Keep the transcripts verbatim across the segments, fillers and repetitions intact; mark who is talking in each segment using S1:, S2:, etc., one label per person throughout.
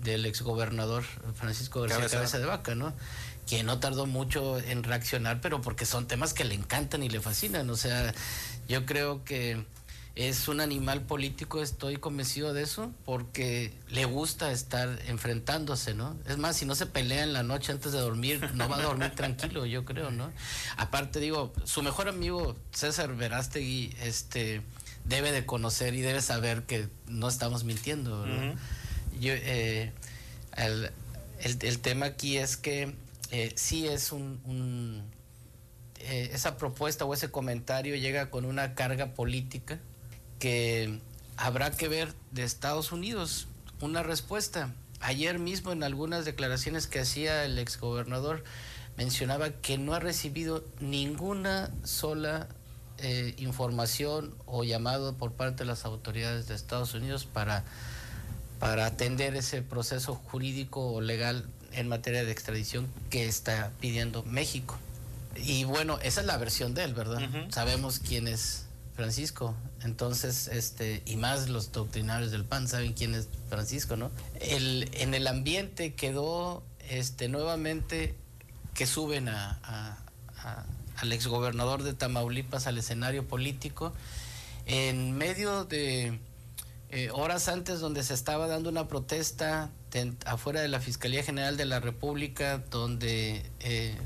S1: del exgobernador Francisco García Cabeza, Cabeza de Vaca, ¿no? Que no tardó mucho en reaccionar, pero porque son temas que le encantan y le fascinan. O sea, yo creo que es un animal político, estoy convencido de eso, porque le gusta estar enfrentándose, ¿no? Es más, si no se pelea en la noche antes de dormir, no va a dormir tranquilo, yo creo, ¿no? Aparte, digo, su mejor amigo, César Verástegui, este, debe de conocer y debe saber que no estamos mintiendo, ¿verdad? Uh-huh. Yo, eh, el, el, el tema aquí es que eh, sí es un... un eh, esa propuesta o ese comentario llega con una carga política que habrá que ver de Estados Unidos una respuesta. Ayer mismo en algunas declaraciones que hacía el exgobernador mencionaba que no ha recibido ninguna sola eh, información o llamado por parte de las autoridades de Estados Unidos para, para atender ese proceso jurídico o legal en materia de extradición que está pidiendo México. Y bueno, esa es la versión de él, ¿verdad? Uh-huh. Sabemos quién es Francisco, entonces, este, y más los doctrinarios del P A N saben quién es Francisco, ¿no? El, en el ambiente quedó, este, nuevamente que suben a, a, a, al exgobernador de Tamaulipas al escenario político, en medio de eh, horas antes donde se estaba dando una protesta de, afuera de la Fiscalía General de la República, donde eh,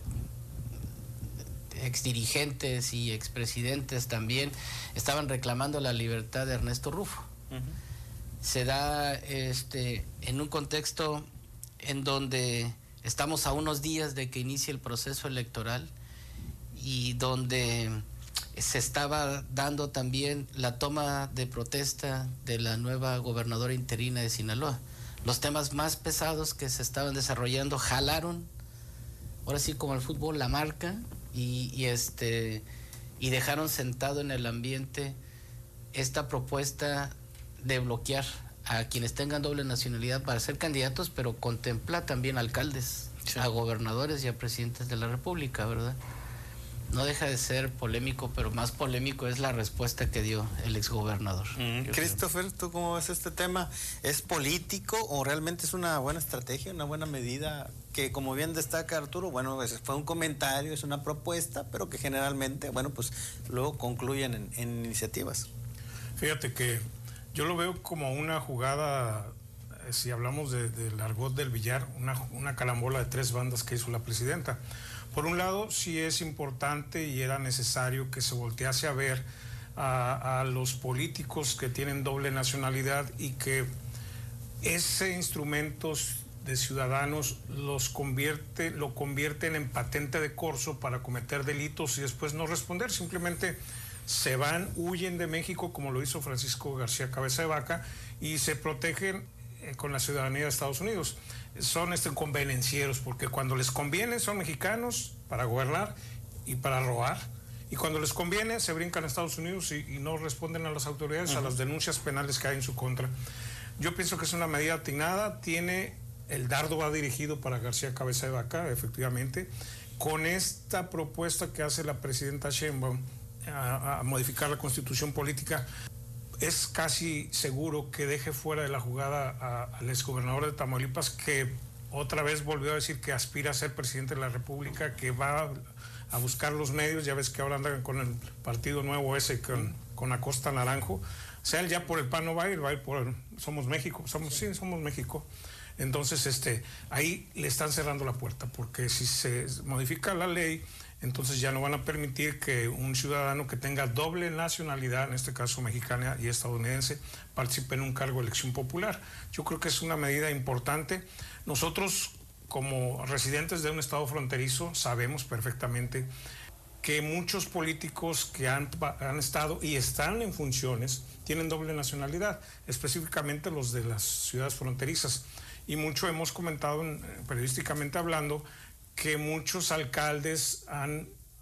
S1: exdirigentes y expresidentes también estaban reclamando la libertad de Ernesto Rufo. Uh-huh. Se da este en un contexto en donde estamos a unos días de que inicie el proceso electoral y donde se estaba dando también la toma de protesta de la nueva gobernadora interina de Sinaloa. Los temas más pesados que se estaban desarrollando jalaron, ahora sí como el fútbol, la marca, Y, y este y dejaron sentado en el ambiente esta propuesta de bloquear a quienes tengan doble nacionalidad para ser candidatos, pero contempla también alcaldes, sí, a gobernadores y a presidentes de la República, ¿verdad? No deja de ser polémico, pero más polémico es la respuesta que dio el exgobernador.
S2: Mm, Christopher, ¿tú cómo ves este tema? ¿Es político o realmente es una buena estrategia, una buena medida que, como bien destaca Arturo, bueno, fue un comentario, es una propuesta, pero que generalmente, bueno, pues luego concluyen en, en iniciativas?
S3: Fíjate que yo lo veo como una jugada, eh, si hablamos de, del argot del billar, una, una carambola de tres bandas que hizo la presidenta. Por un lado, sí es importante y era necesario que se voltease a ver a, a los políticos que tienen doble nacionalidad y que ese instrumento de ciudadanos los convierte, lo convierten en patente de corso para cometer delitos y después no responder. Simplemente se van, huyen de México, como lo hizo Francisco García Cabeza de Vaca, y se protegen eh, con la ciudadanía de Estados Unidos. Son este, convenencieros, porque cuando les conviene son mexicanos para gobernar y para robar, y cuando les conviene se brincan a Estados Unidos y, y no responden a las autoridades, uh-huh, a las denuncias penales que hay en su contra. Yo pienso que es una medida atinada, tiene, el dardo va dirigido para García Cabeza de Vaca, efectivamente. Con esta propuesta que hace la presidenta Sheinbaum a, a modificar la constitución política, es casi seguro que deje fuera de la jugada a, al exgobernador de Tamaulipas, que otra vez volvió a decir que aspira a ser presidente de la República, que va a, a buscar los medios. Ya ves que ahora andan con el partido nuevo ese, con, con Acosta Naranjo. O sea, él ya por el P A N no va a ir, va a ir por el, Somos México, somos, sí, somos México. Entonces, este, ahí le están cerrando la puerta, porque si se modifica la ley, entonces ya no van a permitir que un ciudadano que tenga doble nacionalidad, en este caso mexicana y estadounidense, participe en un cargo de elección popular. Yo creo que es una medida importante. Nosotros, como residentes de un estado fronterizo, sabemos perfectamente que muchos políticos que han, han estado y están en funciones tienen doble nacionalidad, específicamente los de las ciudades fronterizas. Y mucho hemos comentado, periodísticamente hablando, que muchos alcaldes han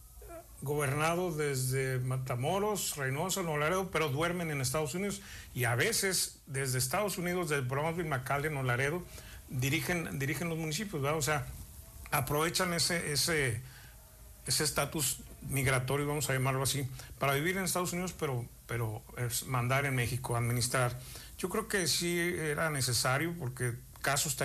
S3: gobernado desde Matamoros, Reynosa, Nuevo Laredo, pero duermen en Estados Unidos, y a veces desde Estados Unidos, desde Brownsville, McAllen, Nuevo Laredo, dirigen, dirigen los municipios, ¿verdad? O sea, aprovechan ese ese ese estatus migratorio, vamos a llamarlo así, para vivir en Estados Unidos, pero, pero es mandar en México, administrar. Yo creo que sí era necesario, porque casos